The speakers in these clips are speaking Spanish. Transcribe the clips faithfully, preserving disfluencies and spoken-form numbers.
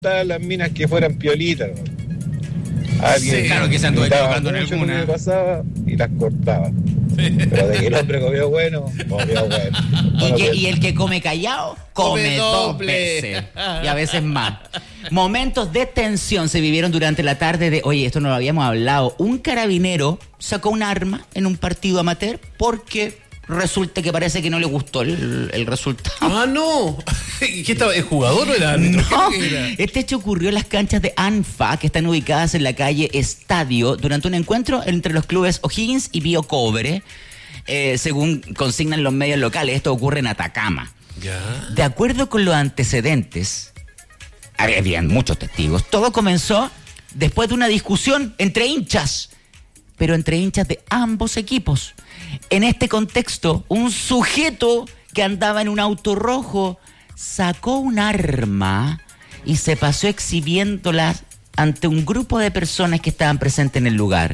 las minas que fueran piolitas, ¿no? Alguien Sí, claro que se anduvo equivocando en alguna. Me pasaba y las cortaba. Sí. Pero de que el hombre comió bueno, comió bueno. ¿Y, bueno, que, pues, y el que come callado, come, come dos veces. Y a veces más. Momentos de tensión se vivieron durante la tarde de... Oye, esto no lo habíamos hablado. Un carabinero sacó un arma en un partido amateur porque... resulta que parece que no le gustó el, el resultado. Ah, no. ¿Y qué estaba? ¿El jugador o el árbitro? No, era? Este hecho ocurrió en las canchas de ANFA, que están ubicadas en la calle Estadio, durante un encuentro entre los clubes O'Higgins y Bio Cobre, eh, según consignan los medios locales. Esto ocurre en Atacama. Ya. De acuerdo con los antecedentes, habían muchos testigos. Todo comenzó después de una discusión entre hinchas, pero entre hinchas de ambos equipos. En este contexto, un sujeto que andaba en un auto rojo sacó un arma y se pasó exhibiéndola ante un grupo de personas que estaban presentes en el lugar.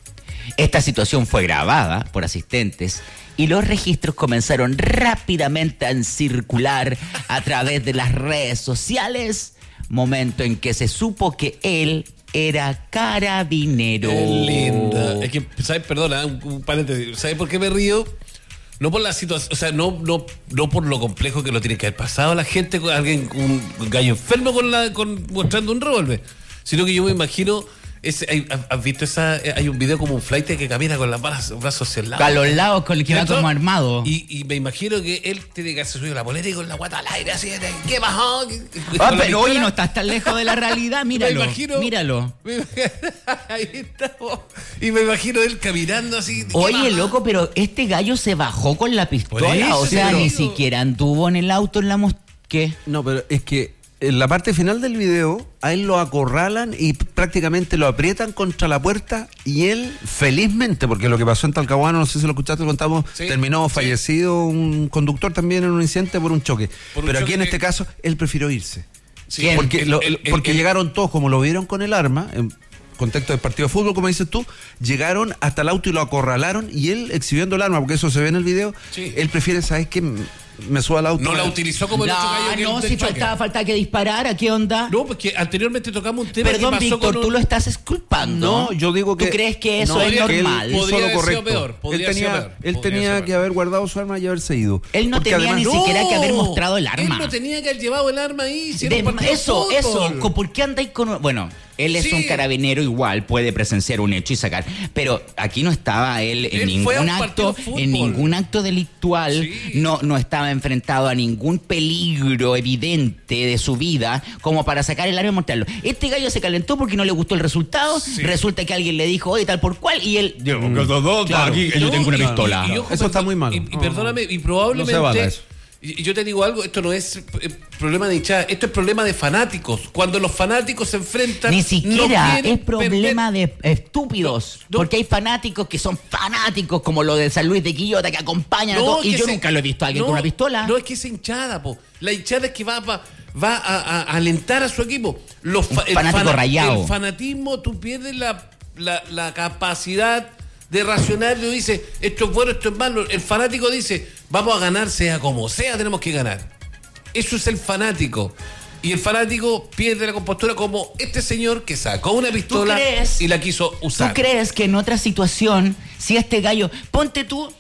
Esta situación fue grabada por asistentes y los registros comenzaron rápidamente a circular a través de las redes sociales, momento en que se supo que él era carabinero. Qué linda. Es que, ¿sabes? Perdona, un, un paréntesis. ¿Sabes por qué me río? No por la situación, o sea, no, no, no por lo complejo que lo tiene que haber pasado la gente, con alguien, un gallo enfermo con la, con, mostrando un revólver, sino que yo me imagino. Ese, hay, ¿has visto esa? Hay un video como un flight que camina con las brazos, brazos hacia el lado. A los lados, con el que va como armado. Y, y me imagino que él tiene que hacer subido la polera y con la guata al aire, así de, ¿qué bajó? Ah, pero oye, no estás tan lejos de la realidad, míralo. Me imagino, míralo. Me, ahí estamos. Y me imagino él caminando así. Oye, loco, pero este gallo se bajó con la pistola. Eso, o sea, ni siquiera anduvo en el auto en la mos... ¿Qué? No, pero es que en la parte final del video, a él lo acorralan y prácticamente lo aprietan contra la puerta y él, felizmente, porque lo que pasó en Talcahuano, no sé si lo escuchaste, lo contamos, sí, terminó sí. fallecido un conductor también en un incidente por un choque. Por un Pero choque aquí en este caso, él prefirió irse. Sí, porque el, lo, el, el, porque el, llegaron todos, como lo vieron con el arma, en contexto del partido de fútbol, como dices tú, llegaron hasta el auto y lo acorralaron y él exhibiendo el arma, porque eso se ve en el video, sí. él prefiere, ¿sabes qué? Me suba al auto. No la utilizó como el no, otro gallo que No, si faltaba, faltaba que disparara, ¿qué onda? No, porque anteriormente tocamos un tema. Perdón, que pasó Víctor, con tú un... lo estás exculpando. No, yo digo que... ¿Tú crees que eso no, es normal? Él, podría haber sido peor. Él tenía, peor, él tenía que haber guardado su arma y haberse ido. Él no porque tenía además, ni no, siquiera que haber mostrado el arma. Él no tenía que haber llevado el arma ahí. Si de, eso, de eso. ¿Por qué andáis con...? Bueno... Él es sí. un carabinero igual, puede presenciar un hecho y sacar. Pero aquí no estaba él en él ningún acto, en ningún acto delictual, sí. no, no estaba enfrentado a ningún peligro evidente de su vida como para sacar el arma y mostrarlo. Este gallo se calentó porque no le gustó el resultado. Sí. Resulta que alguien le dijo, oye, tal por cual, y él. Mm. Claro. Aquí yo tengo una pistola. Y, y, y, ojo, eso está muy mal. Y, y perdóname, y probablemente. No se vale eso. Y yo te digo algo, esto no es eh, problema de hinchada, esto es problema de fanáticos. Cuando los fanáticos se enfrentan... Ni siquiera no es problema perder. de estúpidos, no, no. porque hay fanáticos que son fanáticos, como lo de San Luis de Quillota, que acompañan no, a todos, y yo se, nunca lo he visto a alguien no, con una pistola. No, es que es hinchada, po. La hinchada es que va, va, va a, a, a alentar a su equipo. Los fa, Un fanático el fana, rayado. El fanatismo, tú pierdes la, la, la capacidad de racionar, y dice, esto es bueno, esto es malo. El fanático dice, vamos a ganar, sea como sea, tenemos que ganar. Eso es el fanático. Y el fanático pierde la compostura como este señor que sacó una pistola y la quiso usar. ¿Tú crees que en otra situación, si este gallo, ponte tú...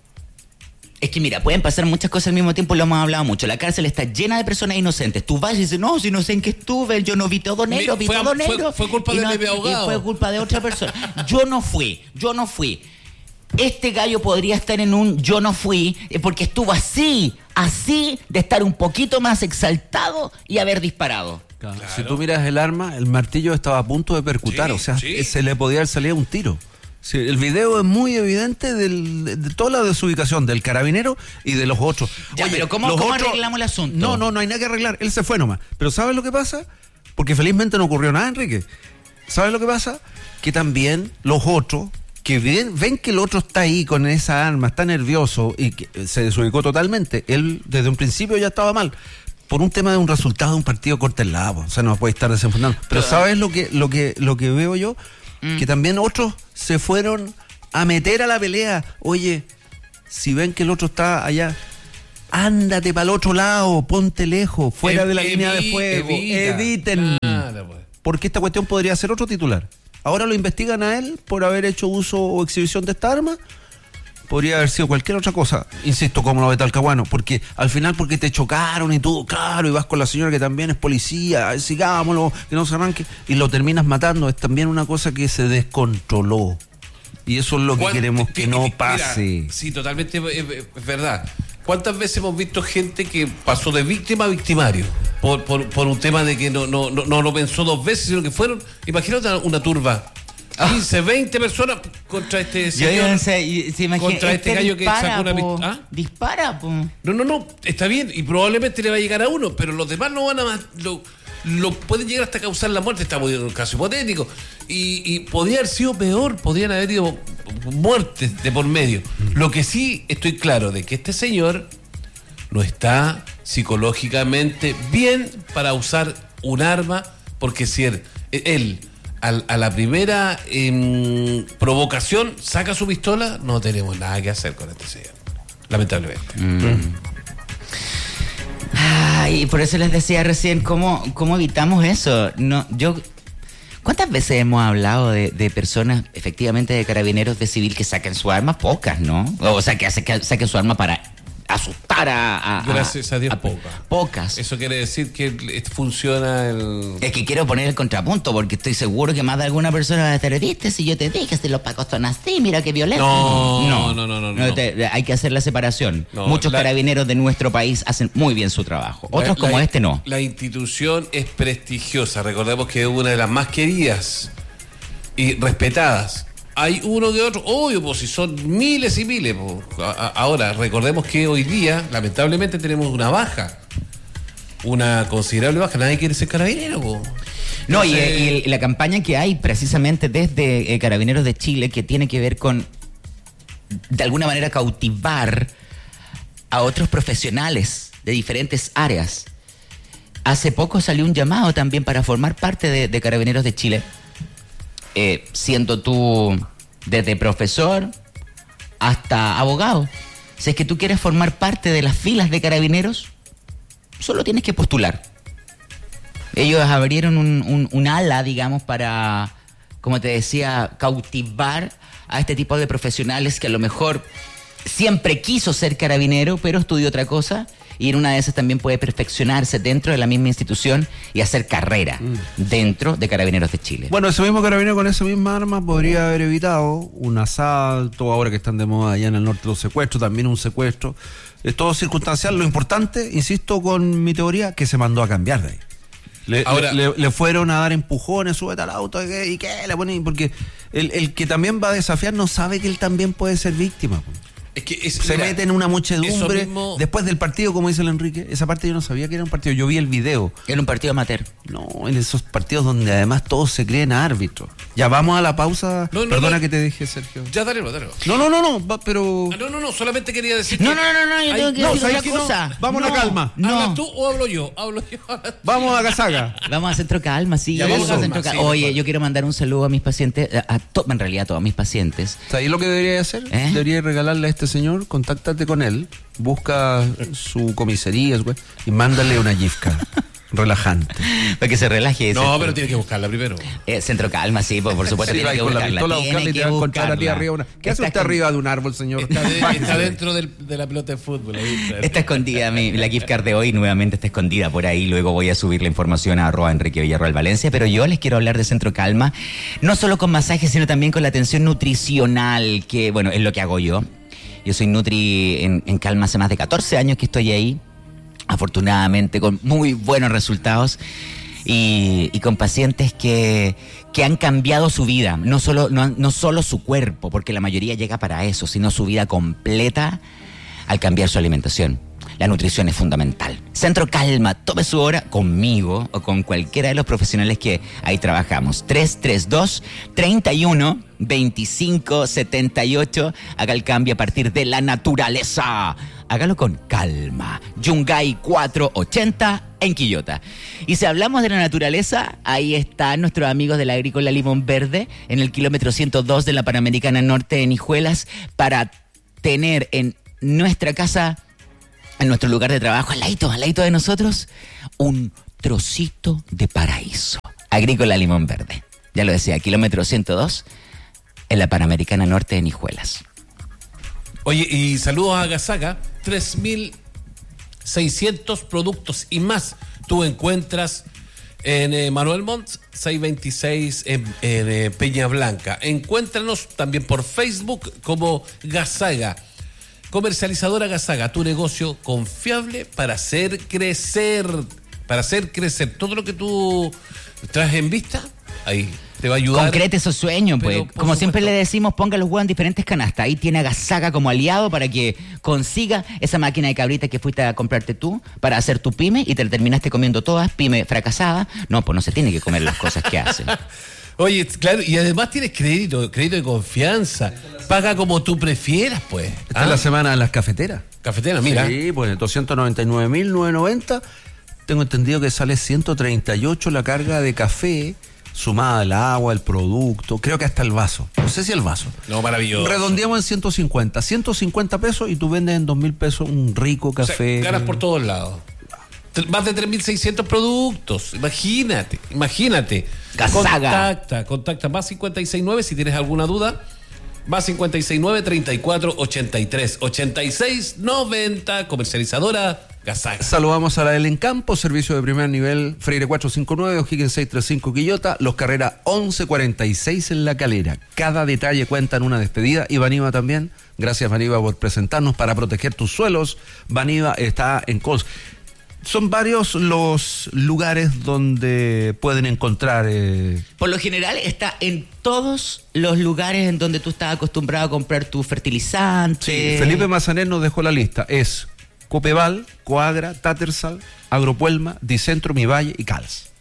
Es que mira, pueden pasar muchas cosas al mismo tiempo, lo hemos hablado mucho. La cárcel está llena de personas inocentes. Tú vas y dices, no, si no sé en qué estuve, yo no vi todo negro, vi fue, todo negro. Fue, fue culpa de no, mi abogado. Fue culpa de otra persona. Yo no fui, yo no fui. Este gallo podría estar en un yo no fui, porque estuvo así, así de estar un poquito más exaltado y haber disparado. Claro. Claro. Si tú miras el arma, el martillo estaba a punto de percutar, sí, o sea, sí. se le podía haber salido un tiro. Sí, el video es muy evidente del, de, de toda la desubicación del carabinero y de los otros. Ya, Oye, pero ¿cómo, ¿cómo otros, arreglamos el asunto? No, no, no hay nada que arreglar. Él se fue nomás. Pero ¿sabes lo que pasa? Porque felizmente no ocurrió nada, Enrique. ¿Sabes lo que pasa? Que también los otros, que ven, ven que el otro está ahí con esa arma, está nervioso y que se desubicó totalmente. Él desde un principio ya estaba mal. Por un tema de un resultado de un partido corto en la, o sea, no puede estar desenfundando. Pero ¿sabes lo que, lo que, lo que veo yo? Mm. Que también otros se fueron a meter a la pelea. Oye, si ven que el otro está allá, ándate para el otro lado, ponte lejos, fuera Ev- de la evi- línea de fuego, evita. eviten. Claro, pues. Porque esta cuestión podría ser otro titular. Ahora lo investigan a él por haber hecho uso o exhibición de esta arma. Podría haber sido cualquier otra cosa, insisto, como lo de Talcahuano, porque al final porque te chocaron y todo, claro, y vas con la señora que también es policía, sigámoslo, que no se arranque, y lo terminas matando. Es también una cosa que se descontroló. Y eso es lo que queremos que no pase. Mira, sí, totalmente es, es verdad. ¿Cuántas veces hemos visto gente que pasó de víctima a victimario? Por, por, por un tema de que no, no, no, no lo pensó dos veces, sino que fueron, imagínate una, una turba. quince, veinte personas contra este señor. Yo se, se imagina, contra este, este gallo dispara, que sacó una po, ¿Ah? Dispara, po. No, no, no, está bien, y probablemente le va a llegar a uno, pero los demás no van a más, lo, lo pueden llegar hasta causar la muerte. Estamos en un caso hipotético. Y, y podría haber sido peor, podrían haber ido muertes de por medio. Lo que sí estoy claro de que este señor no está psicológicamente bien para usar un arma, porque si él, él Al, a la primera eh, provocación saca su pistola, no tenemos nada que hacer con este señor, lamentablemente. Mm. Ay, por eso les decía recién cómo, cómo evitamos eso. No, yo, ¿cuántas veces hemos hablado de, de personas, efectivamente, de carabineros de civil que saquen su arma? Pocas, ¿no? O sea, que, hace, que saquen su arma para asustar a... a Gracias a Dios, a, pocas. Pocas. Eso quiere decir que funciona el... Es que quiero poner el contrapunto, porque estoy seguro que más de alguna persona va a estar, ¿viste? Si yo te dije, si los pacos son así, mira qué violento. No, no, no, no. no, no. Te, hay que hacer la separación. No, Muchos la, carabineros de nuestro país hacen muy bien su trabajo. Otros la, como la, este no. La institución es prestigiosa. Recordemos que es una de las más queridas y respetadas. Hay uno que otro, obvio, pues si son miles y miles. Pues. Ahora, recordemos que hoy día, lamentablemente, tenemos una baja. Una considerable baja. Nadie quiere ser carabinero, pues. No, Entonces... y, y la campaña que hay precisamente desde eh, Carabineros de Chile, que tiene que ver con, de alguna manera, cautivar a otros profesionales de diferentes áreas. Hace poco salió un llamado también para formar parte de, de Carabineros de Chile. Eh, siendo tú desde profesor hasta abogado. Si es que tú quieres formar parte de las filas de carabineros, solo tienes que postular. Ellos abrieron un, un, un ala, digamos, para, como te decía, cautivar a este tipo de profesionales que a lo mejor siempre quiso ser carabinero, pero estudió otra cosa. Y en una de esas también puede perfeccionarse dentro de la misma institución y hacer carrera mm. dentro de Carabineros de Chile. Bueno, ese mismo carabinero con esa misma arma podría haber evitado un asalto, ahora que están de moda allá en el norte los secuestros, también un secuestro. Es todo circunstancial. Lo importante, insisto con mi teoría, que se mandó a cambiar de ahí. Le, ahora, le, le fueron a dar empujones, súbete al auto, ¿y qué? Le ponen, porque el, el que también va a desafiar no sabe que él también puede ser víctima. Es que es, se mira, mete en una muchedumbre mismo... después del partido, como dice el Enrique. Esa parte yo no sabía que era un partido, yo vi el video. Era un partido amateur. No, en esos partidos donde además todos se creen árbitros. Ya vamos a la pausa. No, no, Perdona no, que te dije, Sergio. Ya, dale, dale. No, no, no, no, va, pero... Ah, no, no, no, solamente quería decir No, que... no, no, no, yo tengo que no, decir una que cosa. No? Vamos no, a la calma. No. ¿Hablas tú o hablo yo? Hablo yo. Vamos a Casaga. Vamos a Centro Calma, sí. Ya, vamos a Centro sí, Calma. Oye, yo quiero mandar un saludo a mis pacientes, a, a to, en realidad a todos mis pacientes. ¿Sabes lo que debería hacer? ¿Eh? Debería regalarle a este señor, contáctate con él, busca su comisaría y mándale una gifca relajante. Para que se relaje. No, pero tiene que buscarla primero. Eh, Centro Calma, sí, por, por supuesto. Sí, tiene que con buscarla. la pistola tiene buscarla y te va a encontrar a ti arriba. Una... ¿Qué hace usted con... arriba de un árbol, señor? Está, de, está dentro del, de la pelota de fútbol. Ahí, está escondida, mi, la gift card de hoy nuevamente está escondida por ahí. Luego voy a subir la información a arroba Enrique Villarroel Valencia. Pero yo les quiero hablar de Centro Calma, no solo con masajes, sino también con la atención nutricional, que, bueno, es lo que hago yo. Yo soy Nutri en, en Calma hace más de catorce años que estoy ahí, afortunadamente con muy buenos resultados y, y con pacientes que, que han cambiado su vida, no solo, no, no solo su cuerpo, porque la mayoría llega para eso, sino su vida completa al cambiar su alimentación. La nutrición es fundamental. Centro Calma, tome su hora conmigo o con cualquiera de los profesionales que ahí trabajamos. tres tres dos, treinta y uno, veinticinco, setenta y ocho. Haga el cambio a partir de la naturaleza. Hágalo con calma. Yungay cuatrocientos ochenta en Quillota. Y si hablamos de la naturaleza, ahí están nuestros amigos de la Agrícola Limón Verde en el kilómetro ciento dos de la Panamericana Norte en Hijuelas para tener en nuestra casa en nuestro lugar de trabajo, al ladito, al ladito de nosotros, un trocito de paraíso. Agrícola Limón Verde. Ya lo decía, kilómetro ciento dos, en la Panamericana Norte de Nijuelas. Oye, y saludos a Gasaga, tres mil seiscientos productos y más tú encuentras en eh, Manuel Montt, seiscientos veintiséis en, en eh, Peña Blanca. Encuéntranos también por Facebook como Gasaga. Comercializadora Gasaga, tu negocio confiable para hacer crecer, para hacer crecer todo lo que tú traes en vista, ahí te va a ayudar. Concrete esos sueños, pues. Como supuesto, siempre le decimos, ponga los huevos en diferentes canastas. Ahí tiene a Gasaga como aliado para que consiga esa máquina de cabrita que fuiste a comprarte tú para hacer tu pyme y te la terminaste comiendo todas, pyme fracasada. No, pues no se tiene que comer las cosas que hacen. Oye, claro, y además tienes crédito, crédito de confianza. Paga como tú prefieras, pues. Esta ¿Ah? es la semana de las cafeteras. Cafeteras, mira. Sí, pues doscientos noventa y nueve mil novecientos noventa. Tengo entendido que sale ciento treinta y ocho la carga de café, sumada al agua, el producto, creo que hasta el vaso. No sé si el vaso. No, maravilloso. Redondeamos en ciento cincuenta. ciento cincuenta pesos y tú vendes en dos mil pesos un rico café. O sea, ganas por todos lados. Más de tres mil seiscientos productos. Imagínate, imagínate. Gasaga. Contacta, contacta. Más cincuenta y seis nueve si tienes alguna duda. Más cincuenta y seis nueve, treinta y cuatro, ochenta y tres, ochenta y seis, noventa. Comercializadora Gasaga. Saludamos a la del Encampo, servicio de primer nivel, Freire cuatrocientos cincuenta y nueve, O'Higgins seiscientos treinta y cinco, Quillota, Los Carreras once cuarenta y seis en La Calera. Cada detalle cuenta en una despedida. Y Baniva también. Gracias, Baniva, por presentarnos para proteger tus suelos. Baniva está en Cos. Son varios los lugares donde pueden encontrar... Eh... Por lo general está en todos los lugares en donde tú estás acostumbrado a comprar tu fertilizante. Sí, Felipe Mazanel nos dejó la lista. Es Copeval, Coagra, Tattersall, Agropuelma, Dicentro, Mi Valle y Cals.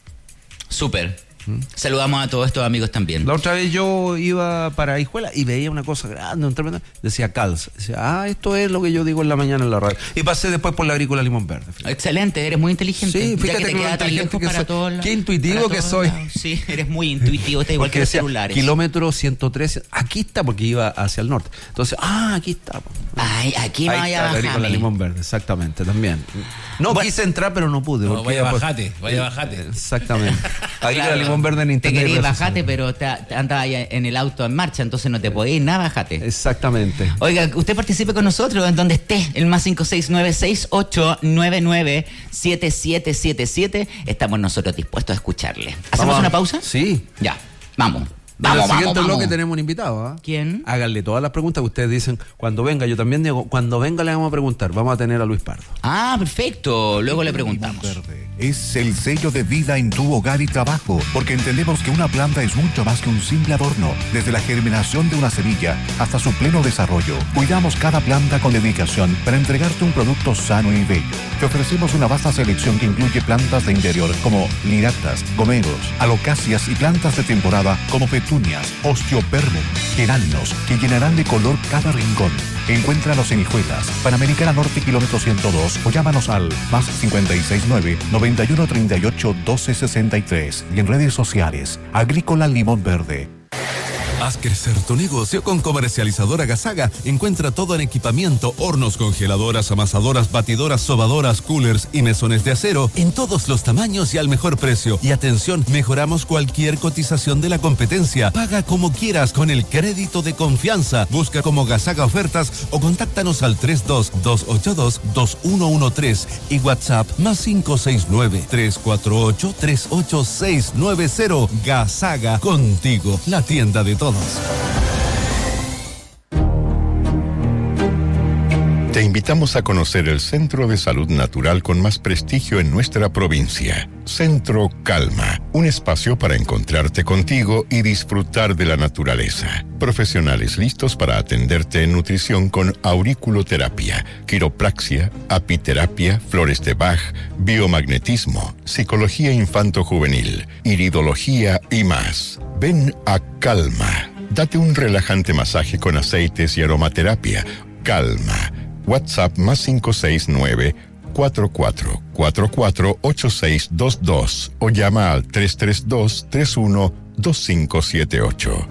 Súper. ¿Mm? Saludamos a todos estos amigos también. La otra vez yo iba para Hijuela y veía una cosa grande, un tremendo, decía Cals. Decía, ah, esto es lo que yo digo en la mañana en la radio. Y pasé después por la Agrícola Limón Verde. Fíjate. Excelente, eres muy inteligente. Sí, fíjate ya que te queda tan lejos que para soy. todos lados. Qué intuitivo que soy. Lados. Sí, eres muy intuitivo, está igual que los celulares. Kilómetro ciento trece, aquí está porque iba hacia el norte. Entonces, ah, aquí está. Ay, aquí me vaya a bajar. Agrícola Limón Verde, exactamente, también. No, bueno, quise entrar, pero no pude. No, vaya bajate, vaya bajate. Exactamente. Agrícola claro, Limón Verde en internet. Te querías bajate, pero te, te andaba en el auto en marcha, entonces no te podías ir nada, bajate. Exactamente. Oiga, usted participe con nosotros en donde esté, el más cinco seis nueve, seis ocho nueve nueve, siete siete siete siete. Estamos nosotros dispuestos a escucharle. ¿Hacemos ¿Vamos? una pausa? Sí. Ya, vamos. Vamos, en el siguiente vamos, bloque vamos. tenemos un invitado. ¿eh? ¿Quién? Háganle todas las preguntas que ustedes dicen. Cuando venga, yo también digo, cuando venga le vamos a preguntar. Vamos a tener a Luis Pardo. Ah, perfecto. Luego le preguntamos. Verde es el sello de vida en tu hogar y trabajo, porque entendemos que una planta es mucho más que un simple adorno. Desde la germinación de una semilla hasta su pleno desarrollo, cuidamos cada planta con dedicación para entregarte un producto sano y bello. Te ofrecemos una vasta selección que incluye plantas de interior como liractas, gomeros, alocacias y plantas de temporada como petunias, osteoperbum, geranios, que llenarán de color cada rincón. Encuéntranos en Hijuelas, Panamericana Norte, kilómetro ciento dos, o llámanos al más cincuenta y seis nueve, noventa y uno treinta y ocho, doce sesenta y tres y en redes sociales, Agrícola Limón Verde. Haz crecer tu negocio con Comercializadora Gasaga. Encuentra todo en equipamiento, hornos, congeladoras, amasadoras, batidoras, sobadoras, coolers y mesones de acero en todos los tamaños y al mejor precio. Y atención, mejoramos cualquier cotización de la competencia. Paga como quieras con el crédito de confianza. Busca como Gasaga Ofertas o contáctanos al tres dos dos ocho dos dos uno uno tres y WhatsApp más cinco seis nueve, tres cuatro ocho, tres ocho seis nueve cero. Gasaga, contigo, la tienda de todos. Te invitamos a conocer el Centro de Salud Natural con más prestigio en nuestra provincia. Centro Calma, un espacio para encontrarte contigo y disfrutar de la naturaleza. Profesionales listos para atenderte en nutrición con auriculoterapia, quiropraxia, apiterapia, flores de Bach, biomagnetismo, psicología infanto-juvenil, iridología y más. Ven a Calma. Date un relajante masaje con aceites y aromaterapia. Calma. WhatsApp más cinco seis nueve, cuatro cuatro cuatro cuatro, ocho seis dos dos o llama al tres tres dos, tres uno dos cinco siete ocho.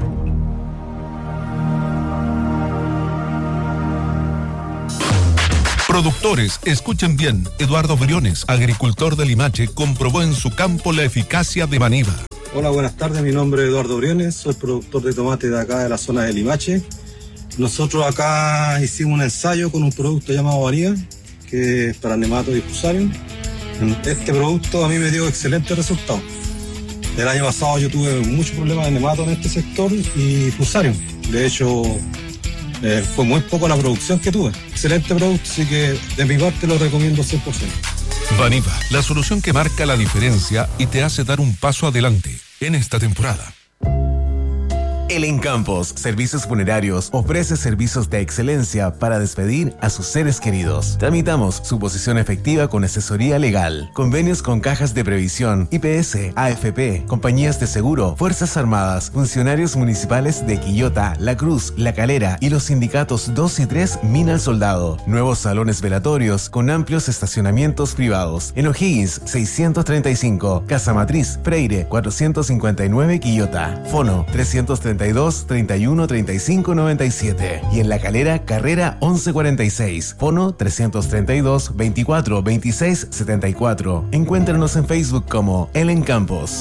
Productores, escuchen bien. Eduardo Briones, agricultor de Limache, comprobó en su campo la eficacia de Vaniva. Hola, buenas tardes. Mi nombre es Eduardo Briones, soy productor de tomate de acá de la zona de Limache. Nosotros acá hicimos un ensayo con un producto llamado Vaniva, que es para nematos y fusarium. Este producto a mí me dio excelentes resultados. El año pasado yo tuve muchos problemas de nematos en este sector y fusarium. De hecho, eh, fue muy poco la producción que tuve. Excelente producto, así que de mi parte lo recomiendo cien por ciento. Vaniva, la solución que marca la diferencia y te hace dar un paso adelante en esta temporada. El Encampos Servicios Funerarios ofrece servicios de excelencia para despedir a sus seres queridos. Tramitamos su posición efectiva con asesoría legal, convenios con cajas de previsión, I P S, A F P, compañías de seguro, Fuerzas Armadas, funcionarios municipales de Quillota, La Cruz, La Calera y los sindicatos dos y tres Mina al Soldado. Nuevos salones velatorios con amplios estacionamientos privados. En O'Higgins seiscientos treinta y cinco, Casa Matriz, Freire cuatrocientos cincuenta y nueve Quillota. Fono trescientos treinta y dos, treinta y uno, treinta y cinco, noventa y siete. Y en La Calera, Carrera once cuarenta y seis. Fono trescientos treinta y dos, veinticuatro, veintiséis, setenta y cuatro. Encuéntranos en Facebook como El Encampos.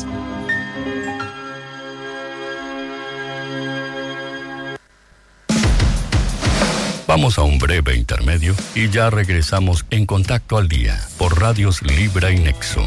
Vamos a un breve intermedio y ya regresamos en Contacto al Día por Radios Libra y Nexo.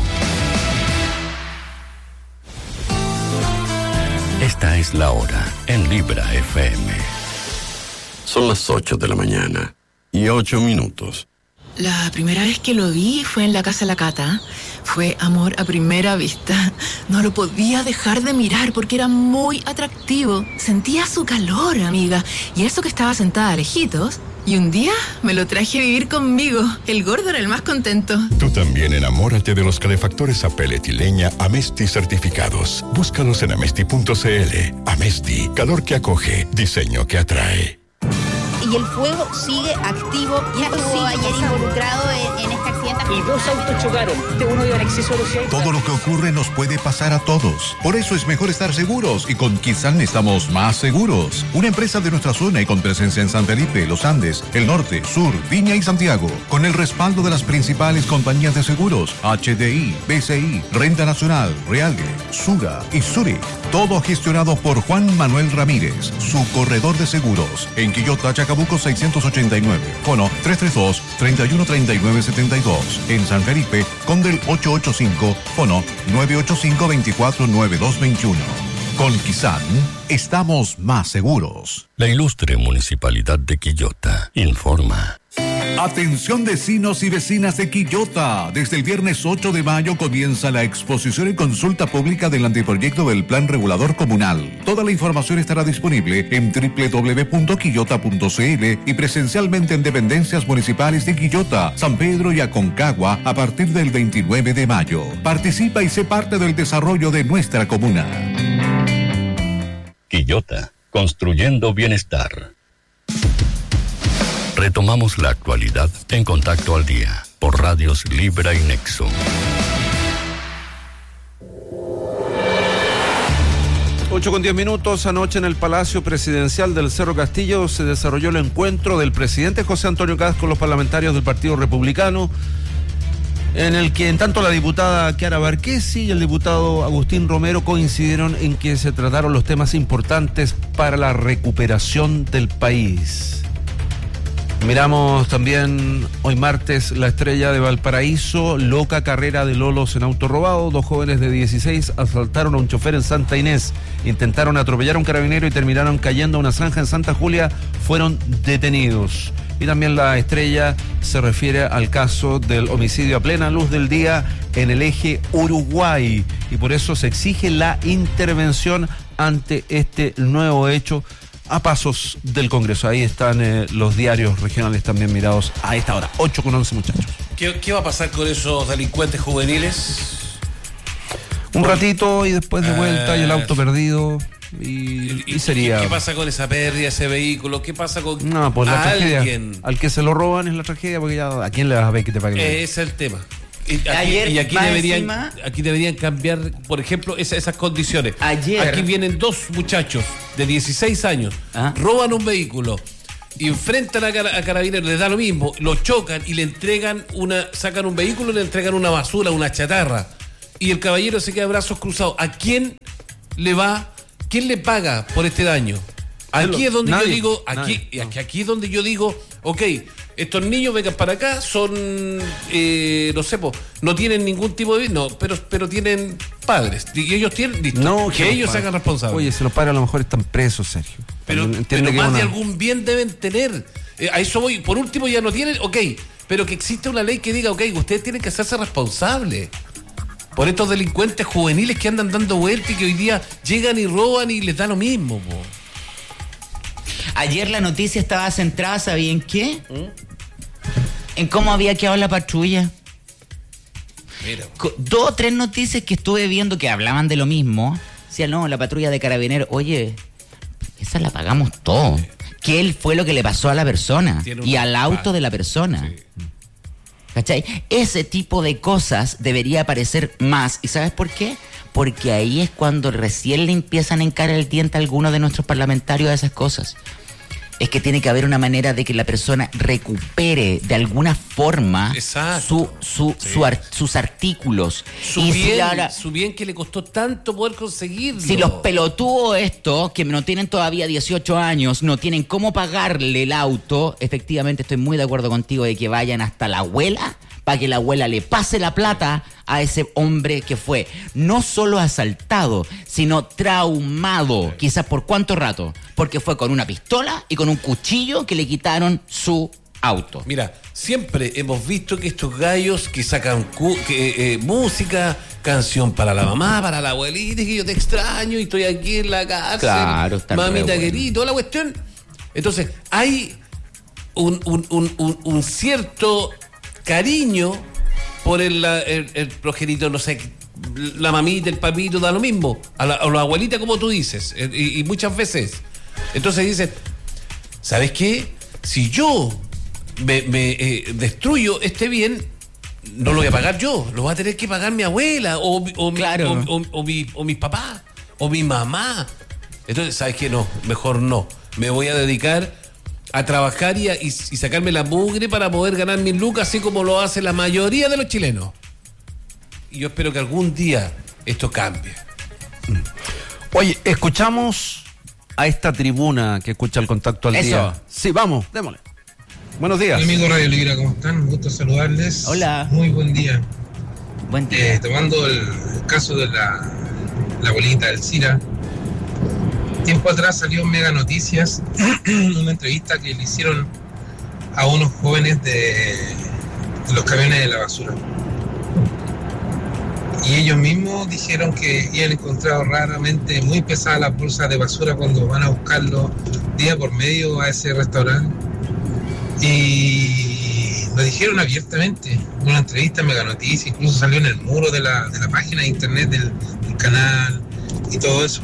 Esta es la hora en Libra F M. Son las ocho de la mañana y ocho minutos. La primera vez que lo vi fue en la casa de la Cata. Fue amor a primera vista. No lo podía dejar de mirar porque era muy atractivo. Sentía su calor, amiga. Y eso que estaba sentada lejitos. Y un día me lo traje a vivir conmigo. El gordo era el más contento. Tú también enamórate de los calefactores a pellet y leña Amesti certificados. Búscalos en amesti punto c l. Amesti, calor que acoge, diseño que atrae. Y el fuego sigue activo. Ya estuvo ayer involucrado en, en este accidente. Y dos autos chocaron. Uno iba en exceso de velocidad. Todo lo que ocurre nos puede pasar a todos. Por eso es mejor estar seguros. Y con Kizan estamos más seguros. Una empresa de nuestra zona y con presencia en San Felipe, Los Andes, el Norte, Sur, Viña y Santiago. Con el respaldo de las principales compañías de seguros. H D I, B C I, Renta Nacional, Realgue, Sura y Zurich. Todo gestionado por Juan Manuel Ramírez, su corredor de seguros. En Quillota, Chacabuco seiscientos ochenta y nueve. Fono tres tres dos, treinta y uno treinta y nueve setenta y dos. En San Felipe, Condel ochocientos ochenta y cinco. Fono nueve ocho cinco, veinticuatro, noventa y dos veintiuno. Con Kizan, estamos más seguros. La ilustre Municipalidad de Quillota informa. Atención vecinos y vecinas de Quillota. Desde el viernes ocho de mayo comienza la exposición y consulta pública del anteproyecto del Plan Regulador Comunal. Toda la información estará disponible en doble u doble u doble u punto quillota punto c l y presencialmente en dependencias municipales de Quillota, San Pedro y Aconcagua a partir del veintinueve de mayo. Participa y sé parte del desarrollo de nuestra comuna. Quillota, construyendo bienestar. Retomamos la actualidad en Contacto al Día por Radios Libra y Nexo. ocho con diez minutos. Anoche en el Palacio Presidencial del Cerro Castillo se desarrolló el encuentro del presidente José Antonio Kast con los parlamentarios del Partido Republicano, en el que en tanto la diputada Chiara Barquesi y el diputado Agustín Romero coincidieron en que se trataron los temas importantes para la recuperación del país. Miramos también hoy martes La Estrella de Valparaíso, loca carrera de lolos en auto robado. Dos jóvenes de dieciséis asaltaron a un chofer en Santa Inés, intentaron atropellar a un carabinero y terminaron cayendo a una zanja en Santa Julia, fueron detenidos. Y también La Estrella se refiere al caso del homicidio a plena luz del día en el eje Uruguay, y por eso se exige la intervención ante este nuevo hecho a pasos del Congreso. Ahí están eh, los diarios regionales también mirados a esta hora. ocho con once, muchachos. ¿Qué, ¿Qué va a pasar con esos delincuentes juveniles? Un ratito y después de vuelta y el auto perdido. Y, y sería... ¿Qué pasa con esa pérdida, ese vehículo? ¿Qué pasa con no, pues la tragedia, alguien? Al que se lo roban es la tragedia, porque ya ¿a quién le vas a ver que te pague? Ese es el tema. Y aquí, Ayer, y aquí deberían encima, aquí deberían cambiar, por ejemplo, esa, esas condiciones. Ayer, aquí vienen dos muchachos de dieciséis años, ¿ah? Roban un vehículo, enfrentan a, car- a carabineros, les da lo mismo, lo chocan y le entregan una, sacan un vehículo y le entregan una basura, una chatarra. Y el caballero se queda de brazos cruzados. ¿A quién le va, quién le paga por este daño? Aquí es donde nadie, yo digo, aquí, nadie, aquí, aquí es donde yo digo, ok, estos niños vengan para acá, son, eh, no sé, po, no tienen ningún tipo de, no, pero, pero tienen padres, y ellos tienen, listo, no, que, que ellos se hagan responsables. Oye, si los padres a lo mejor están presos, Sergio. Pero, pero más una... de algún bien deben tener. Eh, a eso voy. Por último, ya no tienen, ok, pero que exista una ley que diga, ok, ustedes tienen que hacerse responsables por estos delincuentes juveniles que andan dando vueltas y que hoy día llegan y roban y les da lo mismo, po. Ayer la noticia estaba centrada, ¿sabía en qué? ¿Mm? En cómo había quedado la patrulla. Mira. Dos o tres noticias que estuve viendo que hablaban de lo mismo. Decían, no, la patrulla de carabineros. Oye, esa la pagamos todo. Sí. ¿Qué él fue lo que le pasó a la persona? Y al auto de la persona. Sí. ¿Cachai? Ese tipo de cosas debería aparecer más. ¿Y sabes por qué? Porque ahí es cuando recién le empiezan a hincar el diente a algunos de nuestros parlamentarios a esas cosas. Es que tiene que haber una manera de que la persona recupere de alguna forma su, su, sí. su ar, sus artículos. Su, y bien, si la, su bien que le costó tanto poder conseguirlo. Si los pelotudos estos, que no tienen todavía dieciocho años, no tienen cómo pagarle el auto, efectivamente estoy muy de acuerdo contigo de que vayan hasta la abuela para que la abuela le pase la plata a ese hombre que fue no solo asaltado, sino traumado. Quizás por cuánto rato, porque fue con una pistola y con un cuchillo que le quitaron su auto. Mira, siempre hemos visto que estos gallos que sacan cu- que, eh, música, canción para la mamá, para la abuelita, que yo te extraño y estoy aquí en la cárcel, claro, mamita querida, toda la cuestión. Entonces, hay un, un, un, un, un cierto cariño por el, el, el progenitor, no sé, la mamita, el papito, da lo mismo, a la, a la abuelita, como tú dices, y, y muchas veces. Entonces dicen, ¿sabes qué? Si yo me, me eh, destruyo este bien, no lo voy a pagar yo, lo va a tener que pagar mi abuela, o, o, claro. mi, o, o, o, mi, o mis papás, o mi mamá. Entonces, ¿sabes qué? No, mejor no. Me voy a dedicar a trabajar y, a, y, y sacarme la mugre para poder ganar mis lucas, así como lo hace la mayoría de los chilenos. Y yo espero que algún día esto cambie. Oye, escuchamos a esta tribuna que escucha el Contacto al Eso. Día. Sí, vamos, démosle. Buenos días. Hola, amigo Radio Ligra, ¿cómo están? Un gusto saludarles. Hola. Muy buen día. Buen día. Eh, tomando el, el caso de la, la abuelita Elcira, tiempo atrás salió en Mega Noticias una entrevista que le hicieron a unos jóvenes de, de los camiones de la basura. Y ellos mismos dijeron que habían encontrado raramente muy pesadas las bolsas de basura cuando van a buscarlo día por medio a ese restaurante. Y lo dijeron abiertamente en una entrevista en Mega Noticias, incluso salió en el muro de la, de la página de internet del, del canal y todo eso.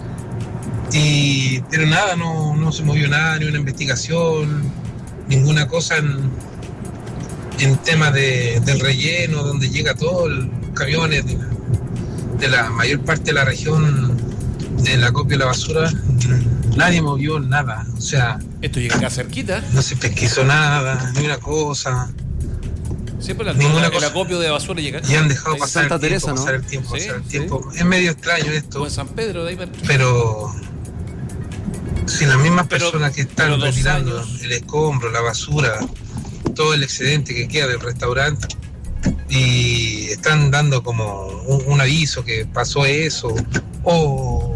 Y, pero nada, no, no se movió nada, ni una investigación, ninguna cosa en, en temas de, del relleno, donde llega todo, los camiones de la, de la mayor parte de la región del acopio de la basura, nadie movió nada. O sea, esto llega acá cerquita. No se pesquisó nada, ni una cosa. Siempre la, ninguna el cosa. acopio de basura llega acá. Y han dejado pasar Santa el, Teresa, tiempo, ¿no? pasar el tiempo, Sí, pasar el sí. tiempo. Es medio extraño esto. O en San Pedro, de ahí para... Pero si las mismas Pero- personas que pero están dos retirando años. el escombro, la basura, todo el excedente que queda del restaurante, y están dando como un, un aviso que pasó eso, o,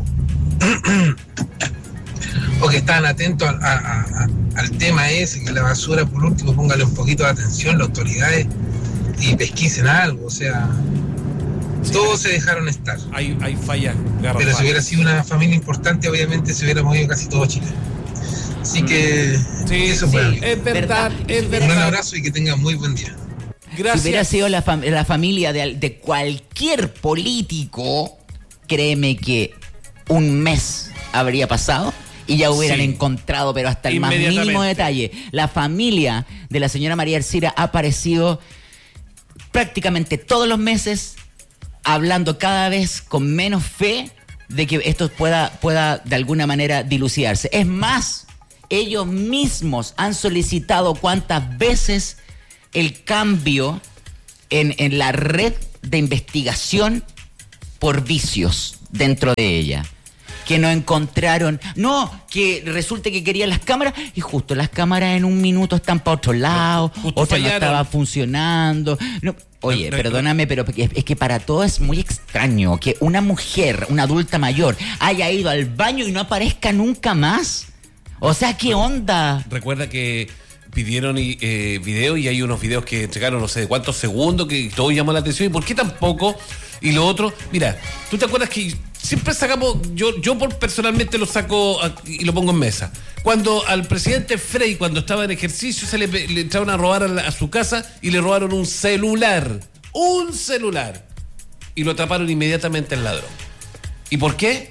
o que están atentos a, a- a- al tema ese, que la basura, por último, póngale un poquito de atención las autoridades y pesquisen algo, o sea, todos se dejaron estar. Hay, hay fallas Pero garrafales. si hubiera sido una familia importante, obviamente se hubiera movido casi todo Chile. Así que Sí, eso sí, fue. es verdad, es Un gran verdad. abrazo y que tengan muy buen día. Gracias. Si hubiera sido la, fam- la familia de, de cualquier político, créeme que un mes habría pasado y ya hubieran Sí. encontrado, pero hasta el más Inmediatamente. mínimo detalle. La familia de la señora María Elcira ha aparecido prácticamente todos los meses, hablando cada vez con menos fe de que esto pueda, pueda de alguna manera dilucidarse. Es más, ellos mismos han solicitado cuántas veces el cambio en, en la red de investigación por vicios dentro de ella. Que no encontraron, no, que resulte que querían las cámaras y justo las cámaras en un minuto están para otro lado, Justo otra no fallaron. estaba funcionando. No, oye, No, no, perdóname, pero es, es que para todo es muy extraño que una mujer, una adulta mayor, haya ido al baño y no aparezca nunca más. O sea, ¿qué onda? Recuerda que pidieron eh, videos y hay unos videos que entregaron no sé de cuántos segundos que todo llamó la atención. ¿Y por qué tampoco? Y lo otro, mira, ¿tú te acuerdas que siempre sacamos, yo yo por personalmente lo saco y lo pongo en mesa? Cuando al presidente Frey, cuando estaba en ejercicio, se le, le entraron a robar a, la, a su casa y le robaron un celular. Un celular. Y lo atraparon inmediatamente al ladrón. ¿Y por qué?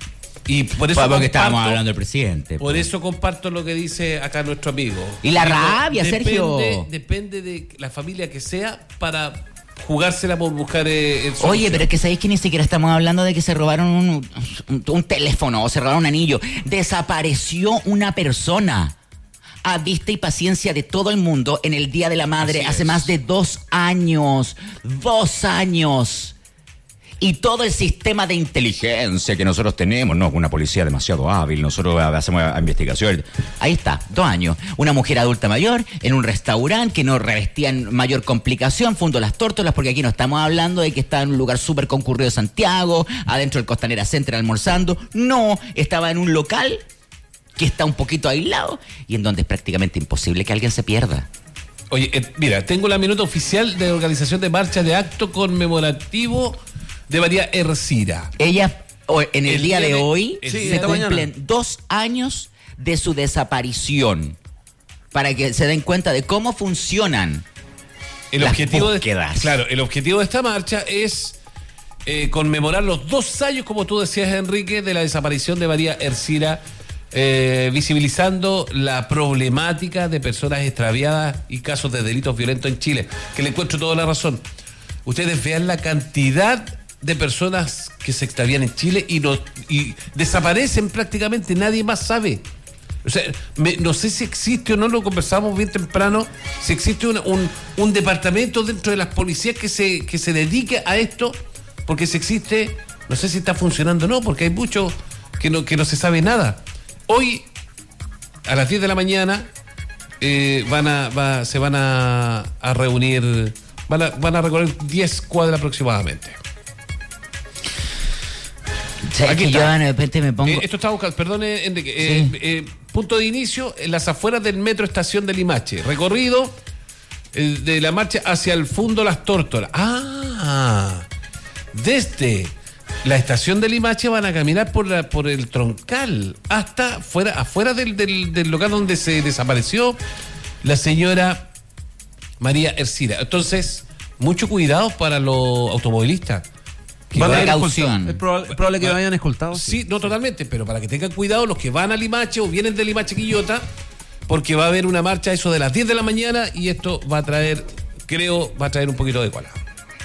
Y por eso Pues porque comparto- estábamos hablando del presidente. Por pues. eso comparto lo que dice acá nuestro amigo. Y la Digo, rabia, depende, Sergio. Depende de la familia que sea para jugársela por buscar eh, el Oye, solución. pero es que sabéis que ni siquiera estamos hablando de que se robaron un, un, un teléfono o se robaron un anillo. Desapareció una persona a vista y paciencia de todo el mundo en el Día de la Madre Así hace es. más de dos años. Dos años. Y todo el sistema de inteligencia que nosotros tenemos, no, una policía demasiado hábil, nosotros hacemos investigación. Ahí está, dos años. Una mujer adulta mayor en un restaurante que no revestía en mayor complicación, fundó las tórtolas, porque aquí no estamos hablando de que está en un lugar súper concurrido de Santiago, adentro del Costanera Center almorzando. No, estaba en un local que está un poquito aislado y en donde es prácticamente imposible que alguien se pierda. Oye, eh, mira, tengo la minuta oficial de organización de marcha de acto conmemorativo de María Ercira. Ella, o- en el, El día, día de de- hoy, el se día de cumplen mañana. dos años de su desaparición. Para que se den cuenta de cómo funcionan El las objetivo de, búsquedas. claro, el objetivo de esta marcha es eh, conmemorar los dos años, como tú decías, Enrique, de la desaparición de María Ercira, eh, visibilizando la problemática de personas extraviadas y casos de delitos violentos en Chile, que le encuentro toda la razón. Ustedes vean la cantidad de personas que se extravían en Chile y, no, y desaparecen prácticamente, nadie más sabe. O sea, me- no sé si existe o no, lo conversamos bien temprano, si existe una- un, un departamento dentro de las policías que se, que se dedique a esto, porque si existe, no sé si está funcionando o no, porque hay mucho que no, que no se sabe nada. Hoy, a las diez de la mañana, eh, van a, va- se van a, a reunir, van a, van a recorrer diez cuadras aproximadamente. ¿Sabes Aquí que está. yo de repente me pongo... Eh, esto está buscando, perdone, Enrique. eh, Sí. eh, punto de inicio en las afueras del metro Estación de Limache. Recorrido eh, de la marcha hacia el Fundo Las Tórtolas. Ah, desde la estación de Limache van a caminar por, la, por el Troncal hasta fuera, afuera del, del, del lugar donde se desapareció la señora María Ercira. Entonces, mucho cuidado para los automovilistas. Que Van a ir vayan- escoltados. Es probable, es probable que Va- vayan escoltados. Sí, no totalmente, pero para que tengan cuidado los que van a Limache o vienen de Limache Quillota, porque va a haber una marcha a eso de las diez de la mañana y esto va a traer, creo, va a traer un poquito de cola.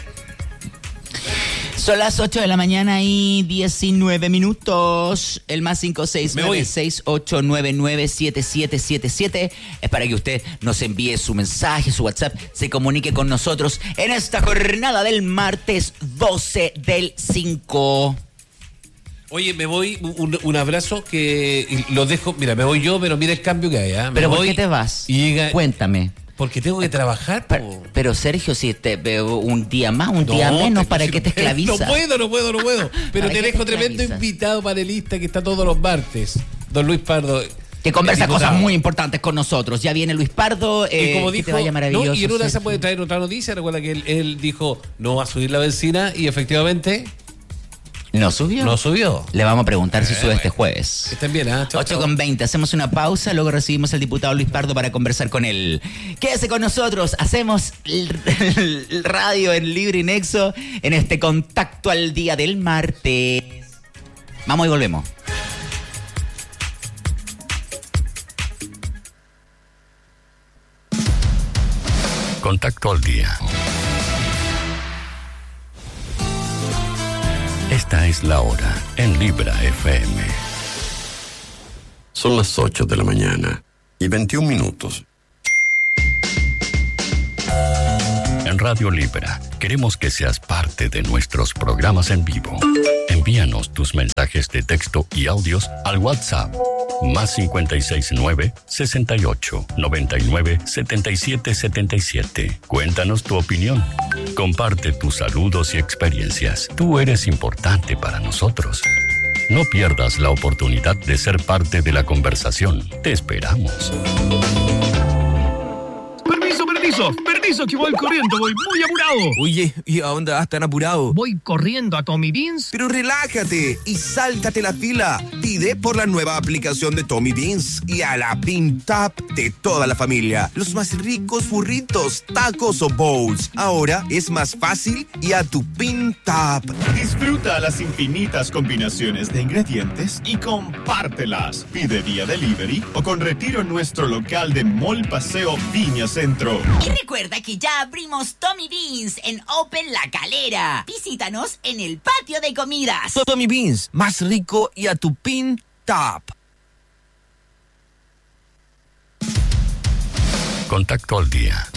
Son las ocho de la mañana y diecinueve minutos. El más cinco seis Me nueve voy. seis ocho nueve nueve siete siete siete siete es para que usted nos envíe su mensaje, su WhatsApp, se comunique con nosotros en esta jornada del martes doce del cinco. Oye, me voy, un, un abrazo que y lo dejo, mira, me voy yo, pero mira el cambio que hay. ¿ah? Me ¿Pero por voy qué te vas? y llega- Cuéntame. Porque tengo que trabajar. po. Pero, pero, Sergio, si te veo un día más, un día No, menos, te- ¿para qué te pero esclavizas? No puedo, no puedo, no puedo. Pero ¿Para te qué dejo te tremendo esclavizas? invitado panelista que está todos los martes, don Luis Pardo. Que conversa el diputado. cosas muy importantes con nosotros. Ya viene Luis Pardo, eh, Y como que dijo, te vaya maravilloso. no, y en una se Sergio. puede traer otra noticia. Recuerda que él, él dijo no va a subir la benzina y efectivamente ¿No subió? no subió. Le vamos a preguntar si Eh, sube bueno. este jueves. Que estén bien, ¿ah? Chau, ocho chau. con veinte, hacemos una pausa, luego recibimos al diputado Luis Pardo para conversar con él. Quédese con nosotros, hacemos el, el radio en Libre y Nexo en este contacto al día del martes. Vamos y volvemos. Contacto al día. Esta es la hora en Libra F M. Son las ocho de la mañana y veintiún minutos. En Radio Libera queremos que seas parte de nuestros programas en vivo. Envíanos tus mensajes de texto y audios al WhatsApp más cincuenta y seis nueve, sesenta y ocho, noventa y nueve, setenta y siete, setenta y siete. Cuéntanos tu opinión. Comparte tus saludos y experiencias. Tú eres importante para nosotros. No pierdas la oportunidad de ser parte de la conversación. Te esperamos. Permiso, permiso, permiso que voy corriendo, voy muy apurado. Oye, ¿y a dónde vas tan apurado? Voy corriendo a Tommy Beans. Pero relájate y sáltate la fila. Pide por la nueva aplicación de Tommy Beans y a la Pin Tap de toda la familia. Los más ricos burritos, tacos o bowls. Ahora es más fácil y a tu Pin Tap. Disfruta las infinitas combinaciones de ingredientes y compártelas. Pide vía delivery o con retiro en nuestro local de Mall Paseo Viña Centro. Y recuerda que ya abrimos Tommy Beans en Open La Calera. Visítanos en el patio de comidas. Tommy Beans, más rico y a tu Pin Tap. Contacto al día.